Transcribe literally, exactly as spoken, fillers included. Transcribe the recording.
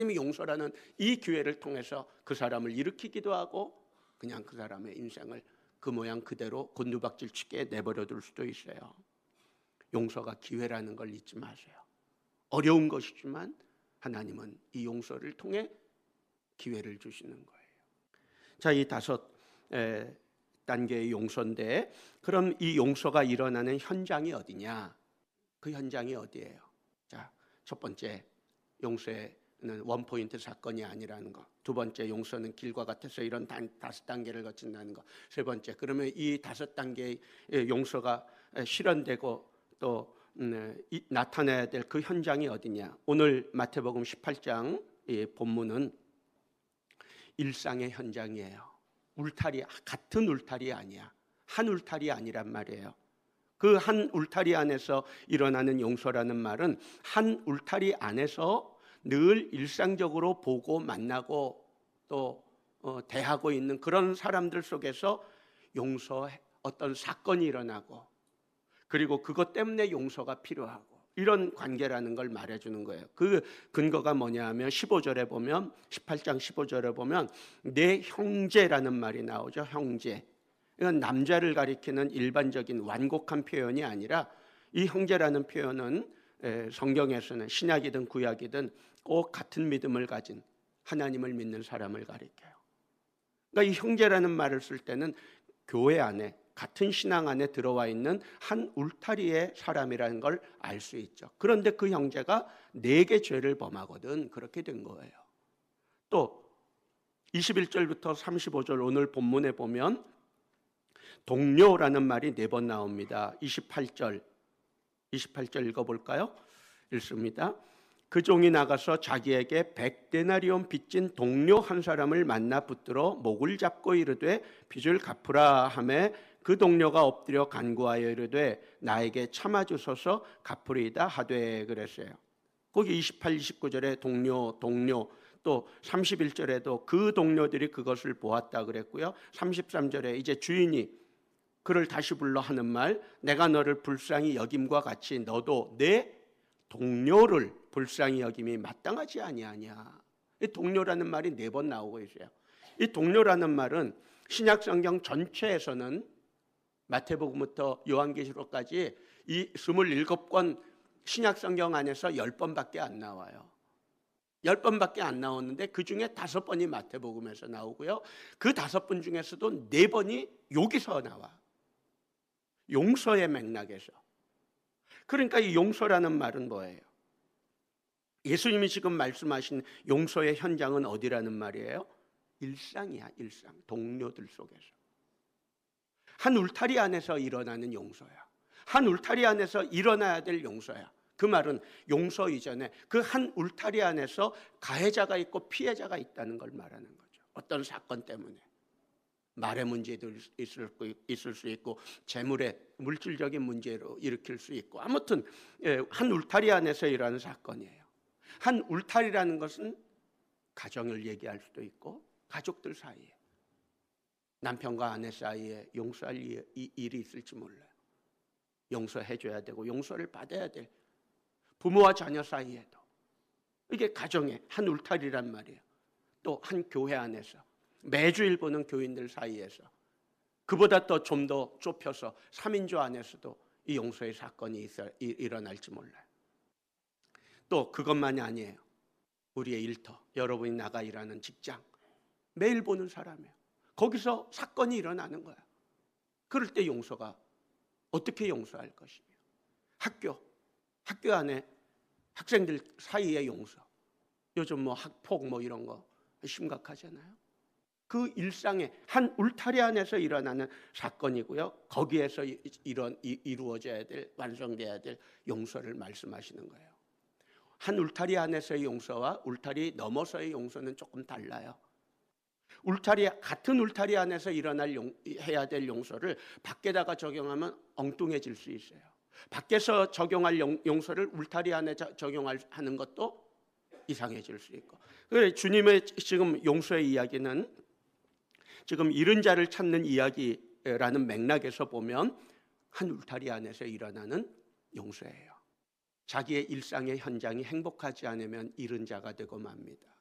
하나님이 용서라는 이 기회를 통해서 그 사람을 일으키기도 하고 그냥 그 사람의 인생을 그 모양 그대로 곤두박질 치게 내버려 둘 수도 있어요. 용서가 기회라는 걸 잊지 마세요. 어려운 것이지만 하나님은 이 용서를 통해 기회를 주시는 거예요. 자, 이 다섯 에, 단계의 용서인데, 그럼 이 용서가 일어나는 현장이 어디냐? 그 현장이 어디예요? 자, 첫 번째, 용서는 원포인트 사건이 아니라는 거. 두 번째, 용서는 길과 같아서 이런 단, 다섯 단계를 거친다는 거. 세 번째, 그러면 이 다섯 단계의 용서가 실현되고 또 음, 이, 나타나야 될 그 현장이 어디냐? 오늘 마태복음 십팔 장 이 본문은 일상의 현장이에요. 울타리, 같은 울타리 아니야. 한 울타리 아니란 말이에요. 그 한 울타리 안에서 일어나는 용서라는 말은 한 울타리 안에서 늘 일상적으로 보고 만나고 또 어, 대하고 있는 그런 사람들 속에서 용서 어떤 사건이 일어나고, 그리고 그것 때문에 용서가 필요하고, 이런 관계라는 걸 말해주는 거예요. 그 근거가 뭐냐 하면 십오 절에 보면, 십팔 장 십오 절에 보면 내 형제라는 말이 나오죠. 형제. 이건 남자를 가리키는 일반적인 완곡한 표현이 아니라, 이 형제라는 표현은 성경에서는 신약이든 구약이든 꼭 같은 믿음을 가진 하나님을 믿는 사람을 가리켜요. 그러니까 이 형제라는 말을 쓸 때는 교회 안에, 같은 신앙 안에 들어와 있는 한 울타리의 사람이라는 걸 알 수 있죠. 그런데 그 형제가 내게 죄를 범하거든 그렇게 된 거예요. 또 이십일 절부터 삼십오 절 오늘 본문에 보면 동료라는 말이 네 번 나옵니다. 이십팔 절 이십팔 절 읽어볼까요? 읽습니다. 그 종이 나가서 자기에게 백 데나리온 빚진 동료 한 사람을 만나 붙들어 목을 잡고 이르되 빚을 갚으라 하매 그 동료가 엎드려 간구하여 이르되 나에게 참아주소서 갚으리이다 하되 그랬어요. 거기 이십팔, 이십구 절에 동료, 동료, 또 삼십일 절에도 그 동료들이 그것을 보았다 그랬고요. 삼십삼 절에 이제 주인이 그를 다시 불러 하는 말, 내가 너를 불쌍히 여김과 같이 너도 내 동료를 불쌍히 여김이 마땅하지 아니하냐. 이 동료라는 말이 네 번 나오고 있어요. 이 동료라는 말은 신약 성경 전체에서는 마태복음부터 요한계시록까지 이 스물일곱 권 신약 성경 안에서 열 번밖에 안 나와요. 열 번밖에 안 나오는데 그 중에 다섯 번이 마태복음에서 나오고요. 그 다섯 번 중에서도 네 번이 여기서 나와. 용서의 맥락에서. 그러니까 이 용서라는 말은 뭐예요? 예수님이 지금 말씀하신 용서의 현장은 어디라는 말이에요? 일상이야, 일상. 동료들 속에서. 한 울타리 안에서 일어나는 용서야. 한 울타리 안에서 일어나야 될 용서야. 그 말은 용서 이전에 그 한 울타리 안에서 가해자가 있고 피해자가 있다는 걸 말하는 거죠. 어떤 사건 때문에. 말의 문제도 있을 수 있고 재물의 물질적인 문제로 일으킬 수 있고, 아무튼 한 울타리 안에서 일어나는 사건이에요. 한 울타리라는 것은 가정을 얘기할 수도 있고 가족들 사이에, 남편과 아내 사이에 용서할 일이 있을지 몰라요. 용서해줘야 되고 용서를 받아야 될 부모와 자녀 사이에도, 이게 가정의 한 울타리란 말이에요. 또 한 교회 안에서 매주일 보는 교인들 사이에서, 그보다 또 좀 더 좁혀서 삼인조 안에서도 이 용서의 사건이 있어, 일어날지 몰라요. 또 그것만이 아니에요. 우리의 일터, 여러분이 나가 일하는 직장, 매일 보는 사람이에요. 거기서 사건이 일어나는 거야. 그럴 때 용서가 어떻게 용서할 것이며, 학교, 학교 안에 학생들 사이의 용서, 요즘 뭐 학폭 뭐 이런 거 심각하잖아요. 그 일상의 한 울타리 안에서 일어나는 사건이고요. 거기에서 이런 이루어져야 될, 완성돼야 될 용서를 말씀하시는 거예요. 한 울타리 안에서의 용서와 울타리 넘어서의 용서는 조금 달라요. 울타리, 같은 울타리 안에서 일어날 용, 해야 될 용서를 밖에다가 적용하면 엉뚱해질 수 있어요. 밖에서 적용할 용, 용서를 울타리 안에 적용하는 것도 이상해질 수 있고. 그래서 주님의 지금 용서의 이야기는 지금 잃은 자를 찾는 이야기라는 맥락에서 보면 한 울타리 안에서 일어나는 용서예요. 자기의 일상의 현장이 행복하지 않으면 잃은 자가 되고 맙니다.